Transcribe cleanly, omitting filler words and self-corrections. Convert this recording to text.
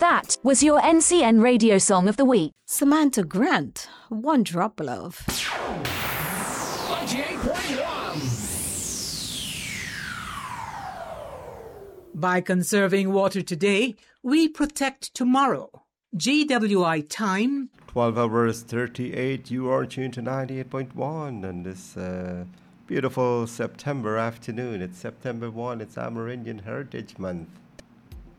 That was your NCN radio song of the week. Samantha Grant, One Drop of Love. 98.1. By conserving water today, we protect tomorrow. GWI time 12 hours 38. You are tuned to 98.1 on this beautiful September afternoon. It's September 1. It's Amerindian Heritage Month.